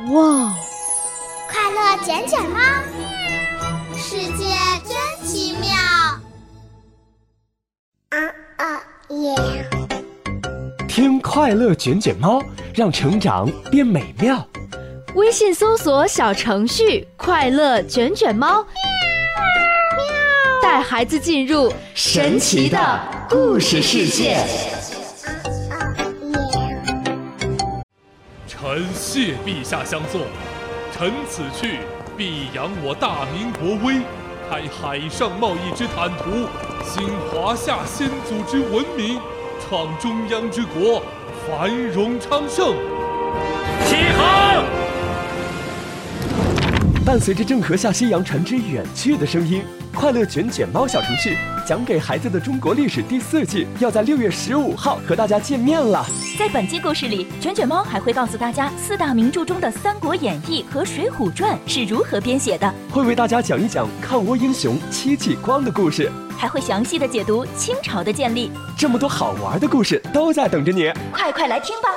哇！ 快乐卷卷猫，世界真奇妙。 耶！ 听快乐卷卷猫，让成长变美妙。 微信搜索小程序快乐卷卷猫，带孩子进入神奇的故事世界。 臣谢陛下相送，臣此去必扬我大明国威，开海上贸易之坦途，兴华夏先祖之文明，创中央之国，繁荣昌盛。起航！ 伴随着郑和下西洋船只远去的声音，快乐卷卷猫小程序讲给孩子的中国历史第4季要在6月15号和大家见面了。 在本期故事里，卷卷猫还会告诉大家4大名著中的《三国演义》和《水浒传》是如何编写的， 会为大家讲一讲抗倭英雄戚继光的故事， 还会详细的解读清朝的建立。 这么多好玩的故事都在等着你， 快来听吧！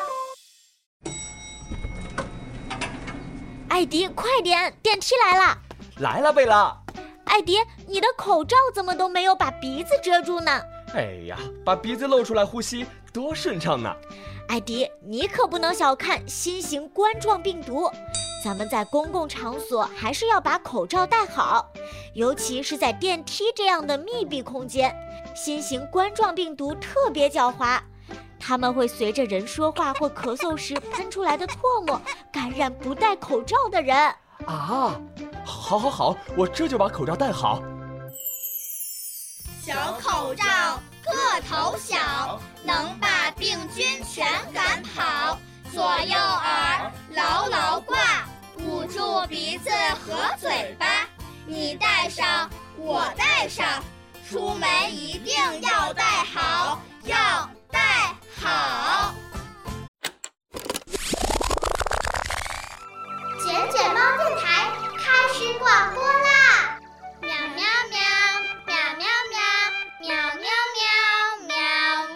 艾迪，快点，电梯来了！ 来了，贝拉。 艾迪，你的口罩怎么都没有把鼻子遮住呢？ 哎呀，把鼻子露出来呼吸多顺畅呢！ 艾迪，你可不能小看新型冠状病毒，咱们在公共场所还是要把口罩戴好，尤其是在电梯这样的密闭空间。新型冠状病毒特别狡猾，它们会随着人说话或咳嗽时喷出来的唾沫感染不戴口罩的人。 啊，好，我这就把口罩戴好。 小口罩个头小，能把病菌全赶跑。左右耳牢牢挂，捂住鼻子和嘴巴。你戴上，我戴上，出门一定要戴好，要戴好。 卷卷猫电台开始广播啦！ 喵喵喵，喵喵喵，喵喵喵，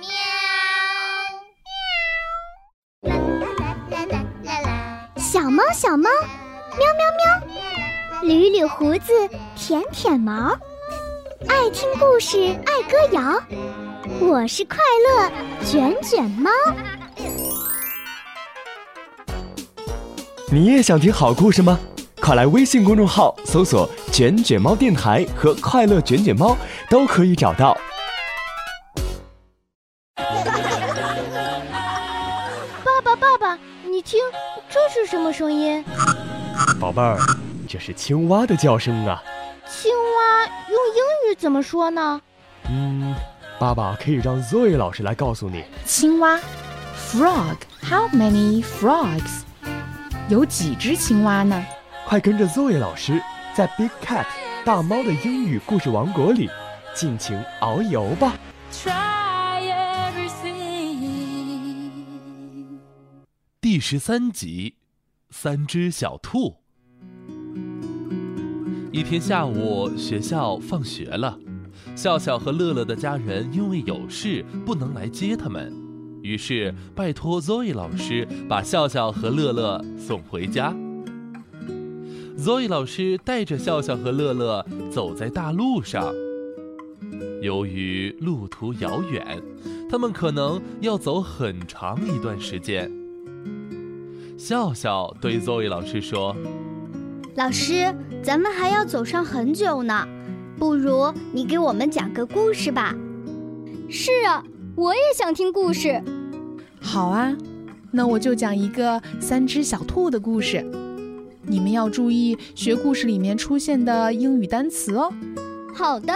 喵喵。 啦啦，小猫，喵喵喵，捋捋胡子，舔毛，爱听故事，爱歌谣。我是快乐卷卷猫。 你也想听好故事吗？快来微信公众号搜索卷卷猫电台和快乐卷卷猫，都可以找到。 爸爸，你听，这是什么声音？ 宝贝儿，这是青蛙的叫声啊。 青蛙用英语怎么说呢？ 爸爸可以让 Zoe 老师来告诉你。 青蛙 Frog, how many frogs? 有几只青蛙呢？ 快跟着 Zoe 老师在 Big Cat 大猫的英语故事王国里尽情遨游吧。 第13集，3只小兔。一天下午，学校放学了，笑笑和乐乐的家人因为有事不能来接他们，于是拜托 Zoe 老师把笑笑和乐乐送回家。Zoe 老师带着笑笑和乐乐走在大路上，由于路途遥远，他们可能要走很长一段时间。笑笑对 Zoe 老师说： 老师，咱们还要走上很久呢，不如你给我们讲个故事吧。 是啊，我也想听故事。 好啊，那我就讲一个3只小兔的故事。你们要注意学故事里面出现的英语单词哦。 好的。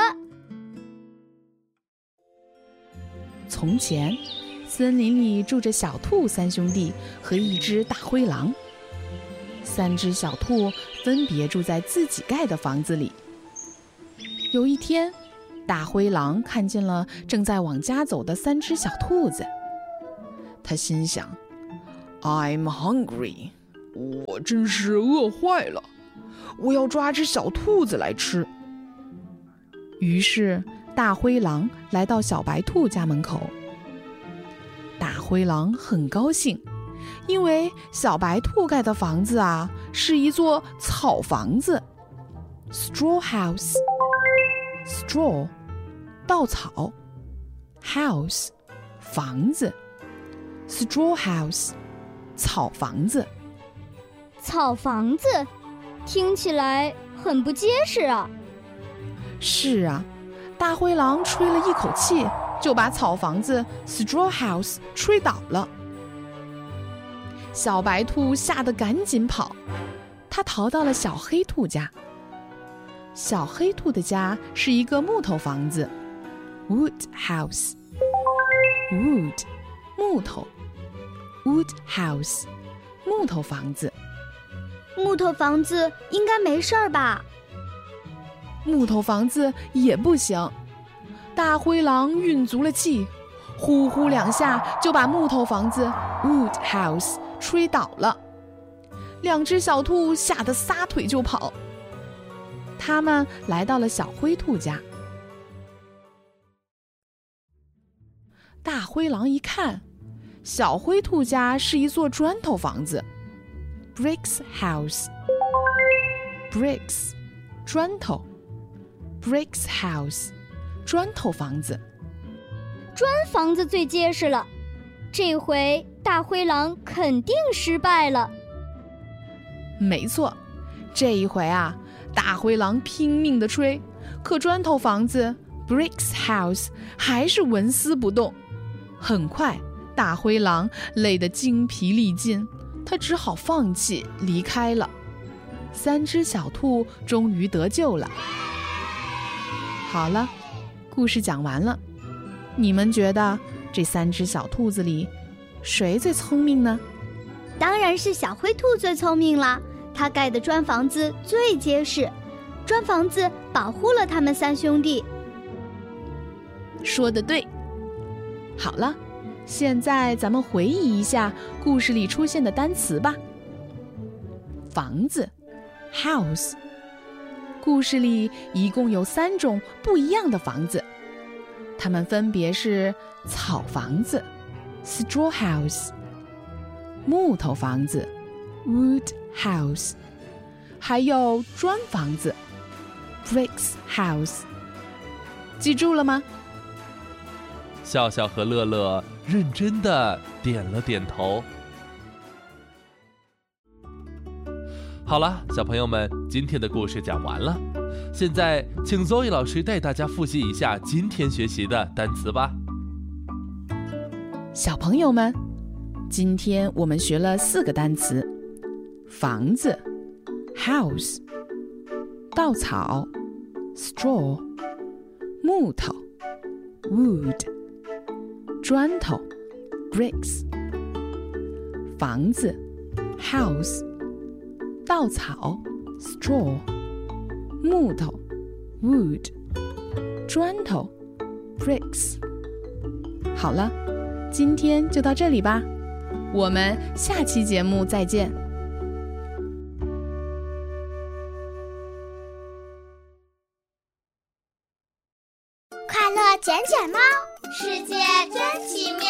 从前，森林里住着小兔3兄弟和一只大灰狼。3只小兔分别住在自己盖的房子里。有一天，大灰狼看见了正在往家走的3只小兔子，他心想 I'm hungry， 我真是饿坏了，我要抓只小兔子来吃。于是大灰狼来到小白兔家门口。大灰狼很高兴， 因为小白兔盖的房子啊，是一座草房子 ，straw house。straw 稻草 ，house 房子 ，straw house 草房子。 草房子，听起来很不结实啊。 是啊，大灰狼吹了一口气，就把草房子 straw house 吹倒了。小白兔吓得赶紧跑，它逃到了小黑兔家。小黑兔的家是一个木头房子 ，wood house。wood 木头 ，wood house 木头房子。 木头房子应该没事儿吧？ 木头房子也不行。大灰狼运足了气，呼呼两下就把木头房子 wood house 吹倒了。两只小兔吓得撒腿就跑。他们来到了小灰兔家。大灰狼一看，小灰兔家是一座砖头房子 bricks house。 bricks 砖头 bricks house 砖头房子。 砖房子最结实了，这回大灰狼肯定失败了。 没错，这一回啊，大灰狼拼命地吹，可砖头房子 bricks house 还是纹丝不动。很快，大灰狼累得精疲力尽，他只好放弃离开了。三只小兔终于得救了。好了，故事讲完了。你们觉得这三只小兔子里谁最聪明呢？ 当然是小灰兔最聪明了，它盖的砖房子最结实，砖房子保护了他们三兄弟。 说得对。好了，现在咱们回忆一下故事里出现的单词吧。房子 house， 故事里一共有3种不一样的房子，它们分别是草房子 straw house， 木头房子 wood house， 还有砖房子 bricks house。 记住了吗？ 笑笑和乐乐认真地点了点头。好了，小朋友们，今天的故事讲完了。现在请 Zoe 老师带大家复习一下今天学习的单词吧。 小朋友们，今天我们学了4个单词：房子 house， 稻草 straw， 木头 wood， 砖头 bricks。 房子 house， 稻草 straw， 木头 wood， 砖头 bricks。 好了，今天就到这里吧，我们下期节目再见。 快乐卷卷猫， 世界真奇妙。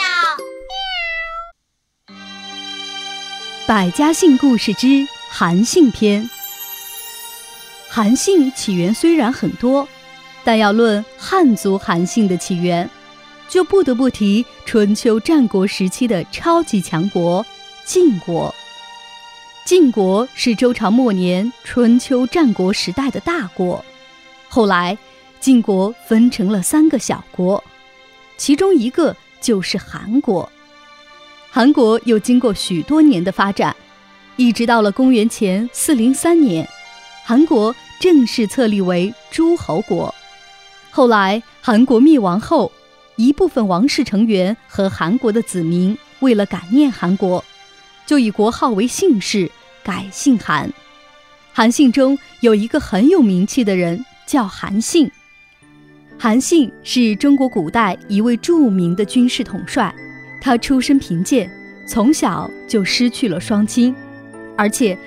百家姓故事之韩信篇。韩信起源虽然很多，但要论汉族韩信的起源，就不得不提春秋战国时期的超级强国晋国。晋国是周朝末年春秋战国时代的大国，后来晋国分成了3个小国，其中一个就是韩国。韩国又经过许多年的发展，一直到了公元前403年，韩国正式册立为诸侯国。后来韩国灭亡后，一部分王室成员和韩国的子民为了感念韩国，就以国号为姓氏，改姓韩。韩信中有一个很有名气的人叫韩信。韩信是中国古代一位著名的军事统帅，他出身贫贱，从小就失去了双亲，而且